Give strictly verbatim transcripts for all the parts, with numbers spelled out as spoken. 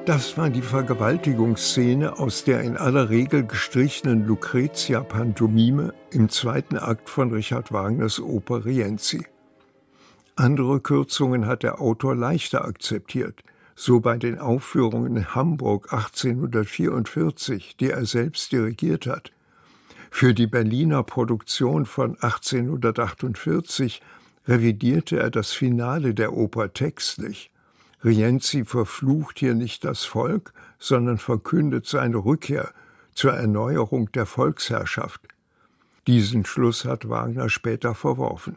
Das war die Vergewaltigungsszene aus der in aller Regel gestrichenen Lucretia-Pantomime im zweiten Akt von Richard Wagners Oper Rienzi. Andere Kürzungen hat der Autor leichter akzeptiert, so bei den Aufführungen in Hamburg achtzehnhundertvierundvierzig, die er selbst dirigiert hat. Für die Berliner Produktion von achtzehnhundertachtundvierzig revidierte er das Finale der Oper textlich. Rienzi verflucht hier nicht das Volk, sondern verkündet seine Rückkehr zur Erneuerung der Volksherrschaft. Diesen Schluss hat Wagner später verworfen.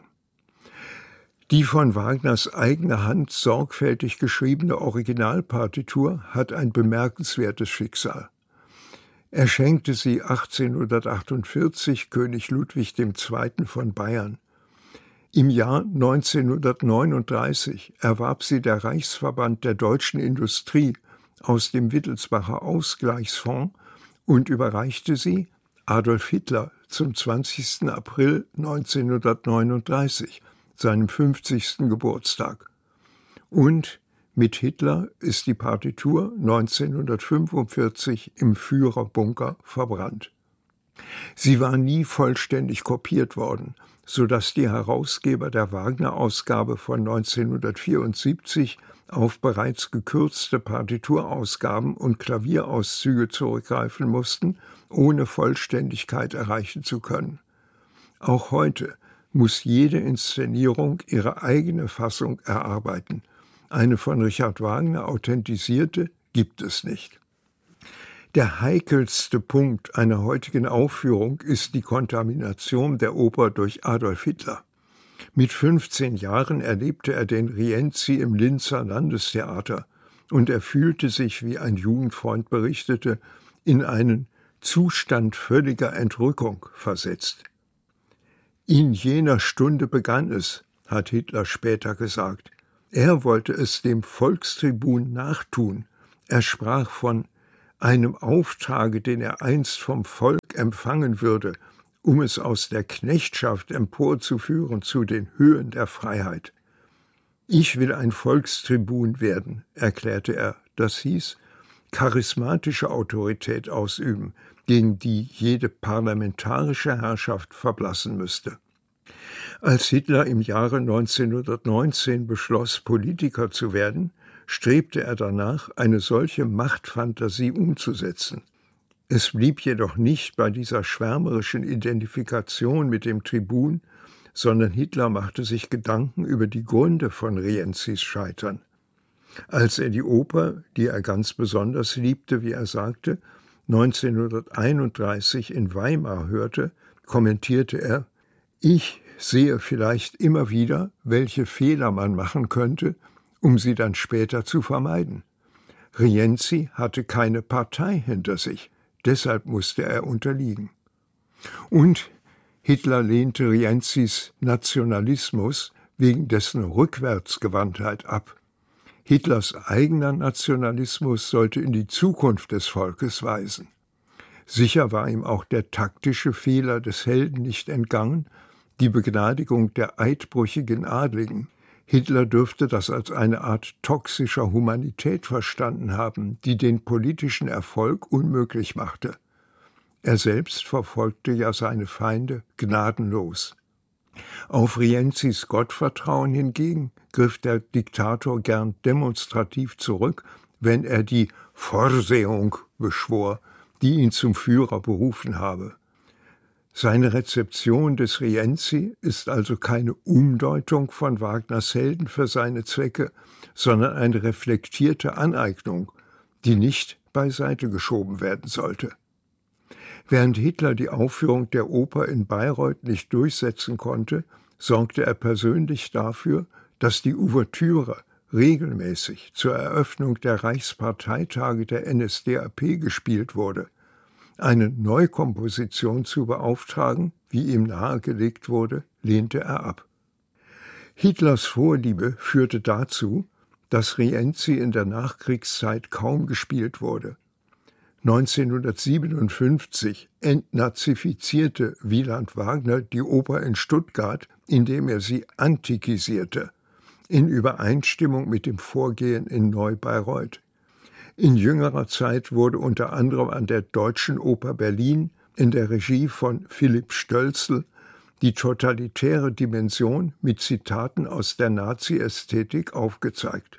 Die von Wagners eigener Hand sorgfältig geschriebene Originalpartitur hat ein bemerkenswertes Schicksal. Er schenkte sie achtzehnhundertachtundvierzig König Ludwig der Zweite. Von Bayern. Im Jahr neunzehnhundertneununddreißig erwarb sie der Reichsverband der deutschen Industrie aus dem Wittelsbacher Ausgleichsfonds und überreichte sie Adolf Hitler zum zwanzigsten April neunzehnhundertneununddreißig, seinem fünfzigsten Geburtstag. Und mit Hitler ist die Partitur neunzehnhundertfünfundvierzig im Führerbunker verbrannt. Sie war nie vollständig kopiert worden, sodass die Herausgeber der Wagner-Ausgabe von neunzehnhundertvierundsiebzig auf bereits gekürzte Partiturausgaben und Klavierauszüge zurückgreifen mussten, ohne Vollständigkeit erreichen zu können. Auch heute muss jede Inszenierung ihre eigene Fassung erarbeiten. Eine von Richard Wagner authentisierte gibt es nicht. Der heikelste Punkt einer heutigen Aufführung ist die Kontamination der Oper durch Adolf Hitler. Mit fünfzehn Jahren erlebte er den Rienzi im Linzer Landestheater und er fühlte sich, wie ein Jugendfreund berichtete, in einen Zustand völliger Entrückung versetzt. In jener Stunde begann es, hat Hitler später gesagt. Er wollte es dem Volkstribun nachtun. Er sprach von einem Auftrage, den er einst vom Volk empfangen würde, um es aus der Knechtschaft emporzuführen zu den Höhen der Freiheit. Ich will ein Volkstribun werden, erklärte er. Das hieß, charismatische Autorität ausüben, gegen die jede parlamentarische Herrschaft verblassen müsste. Als Hitler im Jahre neunzehnhundertneunzehn beschloss, Politiker zu werden, strebte er danach, eine solche Machtfantasie umzusetzen. Es blieb jedoch nicht bei dieser schwärmerischen Identifikation mit dem Tribun, sondern Hitler machte sich Gedanken über die Gründe von Rienzis Scheitern. Als er die Oper, die er ganz besonders liebte, wie er sagte, neunzehnhunderteinunddreißig in Weimar hörte, kommentierte er: Ich sehe vielleicht immer wieder, welche Fehler man machen könnte, um sie dann später zu vermeiden. Rienzi hatte keine Partei hinter sich, deshalb musste er unterliegen. Und Hitler lehnte Rienzis Nationalismus wegen dessen Rückwärtsgewandtheit ab. Hitlers eigener Nationalismus sollte in die Zukunft des Volkes weisen. Sicher war ihm auch der taktische Fehler des Helden nicht entgangen, die Begnadigung der eidbrüchigen Adligen. Hitler dürfte das als eine Art toxischer Humanität verstanden haben, die den politischen Erfolg unmöglich machte. Er selbst verfolgte ja seine Feinde gnadenlos. Auf Rienzis Gottvertrauen hingegen griff der Diktator gern demonstrativ zurück, wenn er die Vorsehung beschwor, die ihn zum Führer berufen habe. Seine Rezeption des Rienzi ist also keine Umdeutung von Wagners Helden für seine Zwecke, sondern eine reflektierte Aneignung, die nicht beiseite geschoben werden sollte. Während Hitler die Aufführung der Oper in Bayreuth nicht durchsetzen konnte, sorgte er persönlich dafür, dass die Ouvertüre regelmäßig zur Eröffnung der Reichsparteitage der N S D A P gespielt wurde. Eine Neukomposition zu beauftragen, wie ihm nahegelegt wurde, lehnte er ab. Hitlers Vorliebe führte dazu, dass Rienzi in der Nachkriegszeit kaum gespielt wurde. neunzehnhundertsiebenundfünfzig entnazifizierte Wieland Wagner die Oper in Stuttgart, indem er sie antikisierte, in Übereinstimmung mit dem Vorgehen in Neu-Bayreuth. In jüngerer Zeit wurde unter anderem an der Deutschen Oper Berlin in der Regie von Philipp Stölzl die totalitäre Dimension mit Zitaten aus der Nazi-Ästhetik aufgezeigt.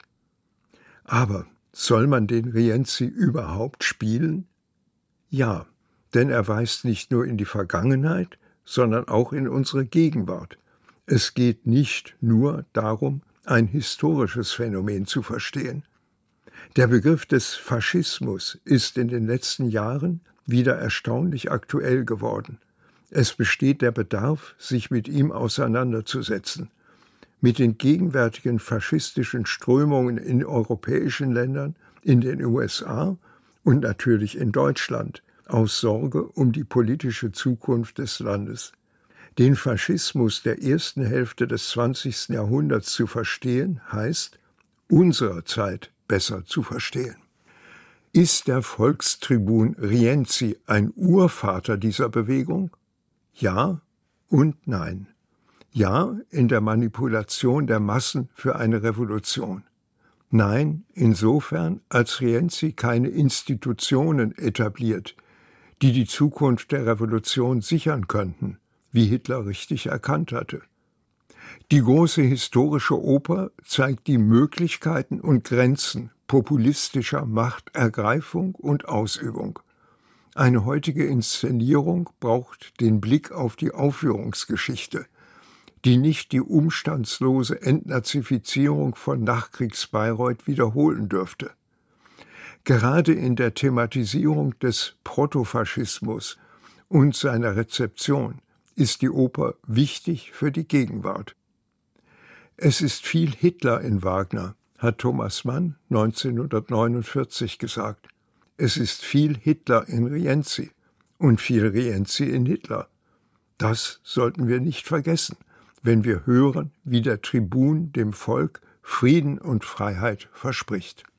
Aber soll man den Rienzi überhaupt spielen? Ja, denn er weist nicht nur in die Vergangenheit, sondern auch in unsere Gegenwart. Es geht nicht nur darum, ein historisches Phänomen zu verstehen. Der Begriff des Faschismus ist in den letzten Jahren wieder erstaunlich aktuell geworden. Es besteht der Bedarf, sich mit ihm auseinanderzusetzen. Mit den gegenwärtigen faschistischen Strömungen in europäischen Ländern, in den U S A und natürlich in Deutschland, aus Sorge um die politische Zukunft des Landes. Den Faschismus der ersten Hälfte des zwanzigsten Jahrhunderts zu verstehen, heißt, unserer Zeit besser zu verstehen. Ist der Volkstribun Rienzi ein Urvater dieser Bewegung? Ja und nein. Ja, in der Manipulation der Massen für eine Revolution. Nein, insofern, als Rienzi keine Institutionen etabliert, die die Zukunft der Revolution sichern könnten, wie Hitler richtig erkannt hatte. Die große historische Oper zeigt die Möglichkeiten und Grenzen populistischer Machtergreifung und Ausübung. Eine heutige Inszenierung braucht den Blick auf die Aufführungsgeschichte, die nicht die umstandslose Entnazifizierung von Nachkriegs-Bayreuth wiederholen dürfte. Gerade in der Thematisierung des Protofaschismus und seiner Rezeption ist die Oper wichtig für die Gegenwart. Es ist viel Hitler in Wagner, hat Thomas Mann neunzehnhundertneunundvierzig gesagt. Es ist viel Hitler in Rienzi und viel Rienzi in Hitler. Das sollten wir nicht vergessen, wenn wir hören, wie der Tribun dem Volk Frieden und Freiheit verspricht.